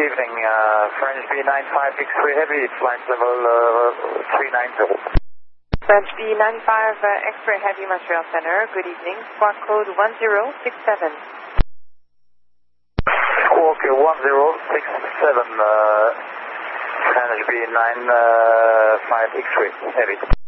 evening. French B95 X-ray Heavy, flight level 390. French B95 X-ray Heavy Montreal Center, good evening. Squawk code 1067. Squawk 1067, French B95 X-ray Heavy.